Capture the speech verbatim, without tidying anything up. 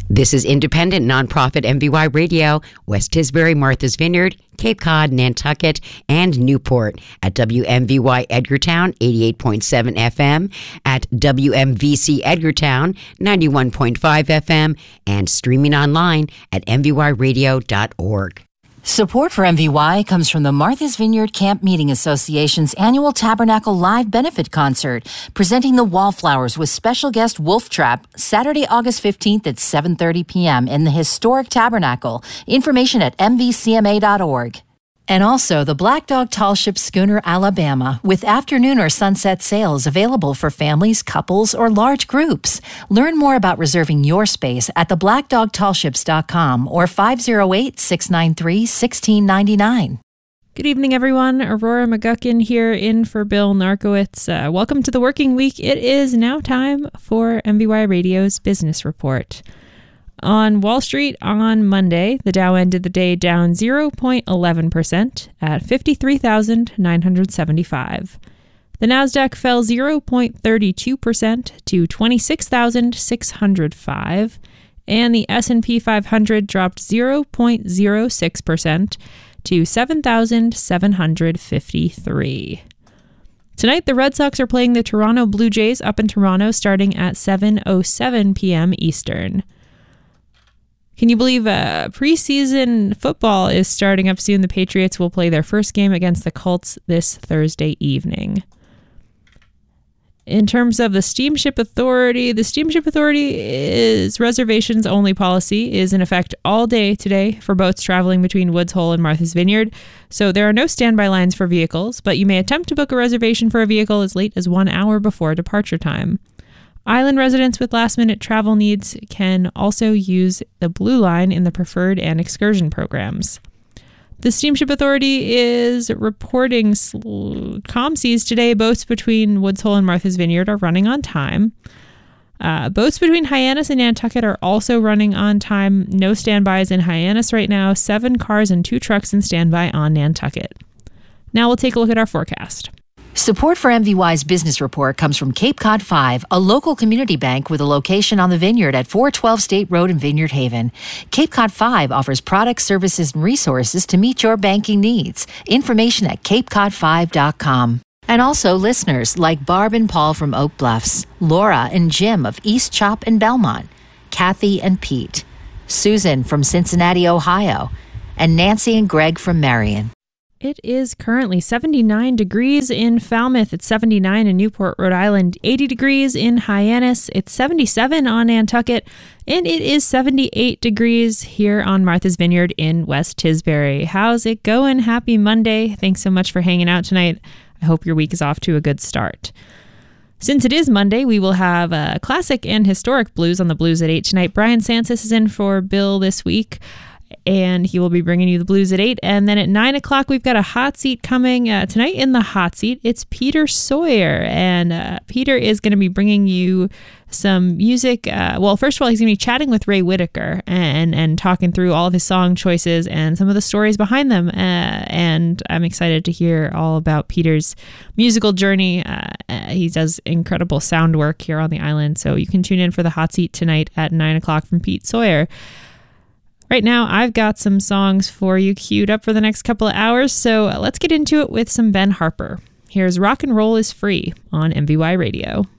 This is independent nonprofit M V Y Radio, West Tisbury, Martha's Vineyard, Cape Cod, Nantucket, and Newport at W M V Y Edgartown eighty-eight point seven F M, at W M V C Edgartown ninety-one point five F M, and streaming online at m v y radio dot org. Support for M V Y comes from the Martha's Vineyard Camp Meeting Association's annual Tabernacle Live Benefit Concert, presenting the Wallflowers with special guest Wolf Trap, Saturday, August fifteenth at seven thirty p.m. in the historic Tabernacle. Information at m v c m a dot org. And also the Black Dog Tall Ship Schooner Alabama, with afternoon or sunset sails available for families, couples, or large groups. Learn more about reserving your space at the black dog tall ships dot com or five oh eight, six nine three, one six nine nine. Good evening, everyone. Aurora McGuckin here in for Bill Narkowitz. Uh, welcome to the working week. It is now time for M V Y Radio's Business Report. On Wall Street on Monday, the Dow ended the day down zero point one one percent at fifty-three thousand nine hundred seventy-five. The Nasdaq fell zero point three two percent to twenty-six thousand six hundred five, and the S and P five hundred dropped zero point zero six percent to seven thousand seven hundred fifty-three. Tonight, the Red Sox are playing the Toronto Blue Jays up in Toronto starting at seven oh seven p.m. Eastern. Can you believe uh, preseason football is starting up soon? The Patriots will play their first game against the Colts this Thursday evening. In terms of the Steamship Authority, the Steamship Authority is reservations only policy is in effect all day today for boats traveling between Woods Hole and Martha's Vineyard. So there are no standby lines for vehicles, but you may attempt to book a reservation for a vehicle as late as one hour before departure time. Island residents with last-minute travel needs can also use the Blue Line in the Preferred and Excursion programs. The Steamship Authority is reporting sl- calm seas today. Boats between Woods Hole and Martha's Vineyard are running on time. Uh, boats between Hyannis and Nantucket are also running on time. No standbys in Hyannis right now. Seven cars and two trucks in standby on Nantucket. Now we'll take a look at our forecast. Support for M V Y's Business Report comes from Cape Cod five, a local community bank with a location on the Vineyard at four twelve State Road in Vineyard Haven. Cape Cod five offers products, services, and resources to meet your banking needs. Information at cape cod five dot com. And also listeners like Barb and Paul from Oak Bluffs, Laura and Jim of East Chop and Belmont, Kathy and Pete, Susan from Cincinnati, Ohio, and Nancy and Greg from Marion. It is currently seventy-nine degrees in Falmouth. It's seventy-nine in Newport, Rhode Island. eighty degrees in Hyannis. It's seventy-seven on Nantucket. And it is seventy-eight degrees here on Martha's Vineyard in West Tisbury. How's it going? Happy Monday. Thanks so much for hanging out tonight. I hope your week is off to a good start. Since it is Monday, we will have a classic and historic blues on the Blues at eight tonight. Brian Sansis is in for Bill this week, and he will be bringing you the blues at eight. And then at nine o'clock, we've got a hot seat coming. Uh, tonight in the hot seat, it's Peter Sawyer. And uh, Peter is going to be bringing you some music. Uh, well, first of all, he's going to be chatting with Ray Whitaker and, and talking through all of his song choices and some of the stories behind them. Uh, and I'm excited to hear all about Peter's musical journey. Uh, uh, he does incredible sound work here on the island. So you can tune in for the hot seat tonight at nine o'clock from Pete Sawyer. Right now, I've got some songs for you queued up for the next couple of hours, so let's get into it with some Ben Harper. Here's Rock and Roll is Free on M V Y Radio.